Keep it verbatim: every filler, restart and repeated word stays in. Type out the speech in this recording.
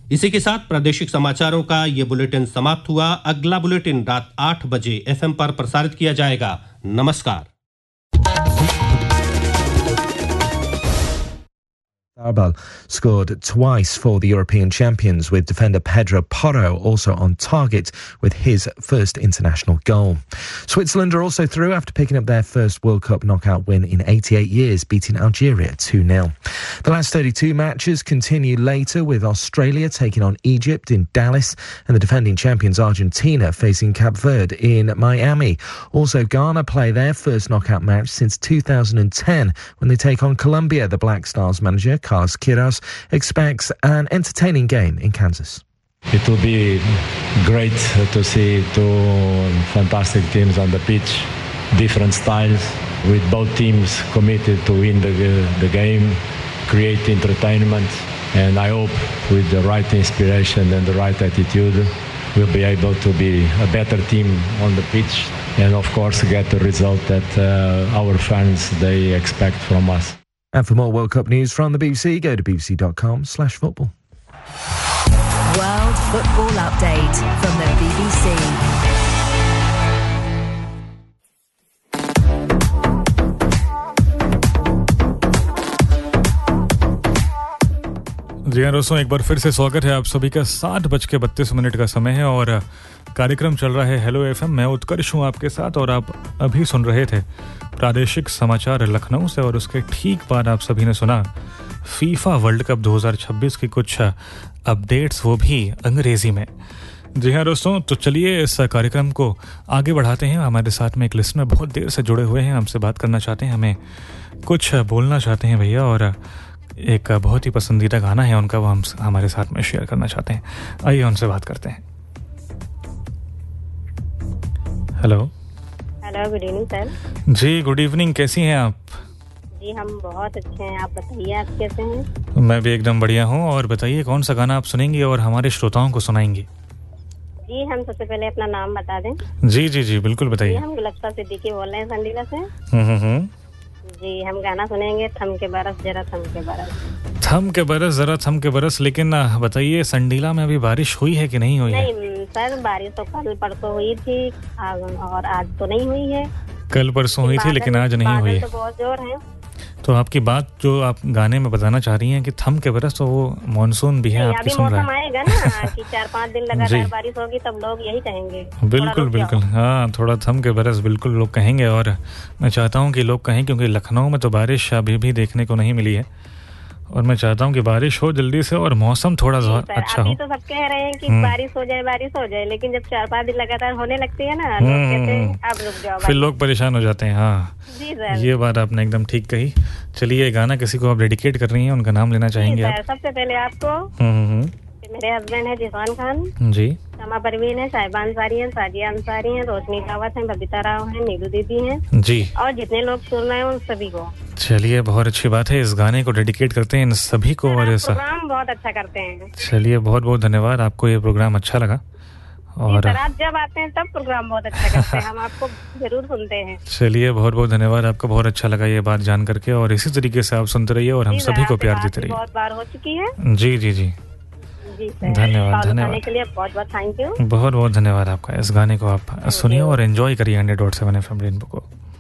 इसी के साथ प्रादेशिक समाचारों का ये बुलेटिन समाप्त हुआ। अगला बुलेटिन रात आठ बजे एफएम पर प्रसारित किया जाएगा। नमस्कार। Arbal scored twice for the European champions, with defender Pedro Porro also on target with his first international goal. Switzerland are also through after picking up their first World Cup knockout win in eighty-eight years, beating Algeria two nil. The last thirty-two matches continue later, with Australia taking on Egypt in Dallas and the defending champions Argentina facing Cape Verde in Miami. Also, Ghana play their first knockout match since two thousand ten when they take on Colombia. The Black Stars manager Carlos Queiroz expects an entertaining game in Kansas. It will be great to see two fantastic teams on the pitch, different styles, with both teams committed to win the, the game, create entertainment, and I hope with the right inspiration and the right attitude, we'll be able to be a better team on the pitch and, of course, get the result that uh, our fans, they expect from us. And for more World Cup news from the B B C, go to bbc.com slash football. World Football Update from the B B C. जी हाँ दोस्तों, एक बार फिर से स्वागत है आप सभी का। सात बज के बत्तीस मिनट का समय है और कार्यक्रम चल रहा है हेलो एफएम। मैं उत्कर्ष हूँ आपके साथ और आप अभी सुन रहे थे प्रादेशिक समाचार लखनऊ से, और उसके ठीक बाद आप सभी ने सुना फीफा वर्ल्ड कप दो हज़ार छब्बीस की कुछ अपडेट्स, वो भी अंग्रेजी में। जी हाँ दोस्तों, तो चलिए इस कार्यक्रम को आगे बढ़ाते हैं। हमारे साथ में एक लिस्टनर बहुत देर से जुड़े हुए हैं, हमसे बात करना चाहते हैं, हमें कुछ बोलना चाहते हैं भैया, और एक बहुत ही पसंदीदा गाना है उनका, वो हम हमारे साथ में शेयर करना चाहते हैं। आइए उनसे बात करते हैं। Hello hello, good evening sir. जी गुड इवनिंग, कैसी हैं आप? जी हम बहुत अच्छे हैं, आप बताइए आप कैसे हैं? मैं भी एकदम बढ़िया हूँ। और बताइए कौन सा गाना आप सुनेंगे और हमारे श्रोताओं को सुनाएंगे? जी हम सबसे पहले अपना नाम बता दें। जी जी जी बिल्कुल बताइए। हम गुलफ्ता सिद्दीकी बोल रहे हैं संडीला से। हम्म हम्म जी हम गाना सुनेंगे थम के बरस जरा थम के बरस। थम के बरस जरा थम के बरस। लेकिन बताइए संडीला में अभी बारिश हुई है कि नहीं हुई है? नहीं सर, बारिश तो कल परसों हुई थी और आज तो नहीं हुई है। कल परसों हुई थी लेकिन आज नहीं हुई है। तो बहुत जोर है। तो आपकी बात जो आप गाने में बताना चाह रही हैं कि थम के बरस, तो वो मॉनसून भी है आपकी सुन रहा है। मौसम आएगा ना कि चार पाँच दिन लगातार बारिश होगी तब लोग यही कहेंगे। बिल्कुल बिल्कुल, हाँ थोड़ा थम के बरस बिल्कुल लोग कहेंगे, और मैं चाहता हूँ कि लोग कहें, क्योंकि लखनऊ में तो बारिश अभी भी देखने को नहीं मिली है, और मैं चाहता हूँ कि बारिश हो जल्दी से और मौसम थोड़ा अच्छा हो। अभी तो सब कह रहे हैं कि बारिश हो जाए बारिश हो जाए, लेकिन जब चार पाँच दिन लगातार होने लगती है ना, लोग कहते हैं अब रुक जाओ, फिर लोग परेशान हो जाते हैं। हाँ जी सर, ये बात आपने एकदम ठीक कही। चलिए गाना किसी को आप डेडिकेट कर रही हैं, उनका नाम लेना चाहेंगे आप? सबसे पहले आपको, मेरे हस्बैंड है जिसान खान जी, समा परवीन है, साहिबा अंसारी है, साजिया अंसारी है, रोशनी रावत है, बबीता राव है, नीलू दीदी है जी, और जितने लोग सुन रहे हैं उन सभी को। चलिए बहुत अच्छी बात है, इस गाने को डेडिकेट करते हैं इन सभी को। और ऐसा प्रोग्राम बहुत अच्छा करते हैं। चलिए बहुत बहुत धन्यवाद, आपको ये प्रोग्राम अच्छा लगा। और आप जब आते हैं तब प्रोग्राम बहुत अच्छा करते हैं, हम आपको जरूर सुनते हैं। चलिए बहुत बहुत धन्यवाद, आपको बहुत अच्छा लगा ये बात जान करके, और इसी तरीके से आप सुनते रहिए और हम सभी को प्यार देते रहिए। बहुत बार हो चुकी है। जी जी जी धन्यवाद धन्यवाद के लिए बहुत बहुत थैंक यू। बहुत बहुत धन्यवाद आपका। इस गाने को आप सुनिए और एंजॉय करिए hundred dot seven F M rainbow को।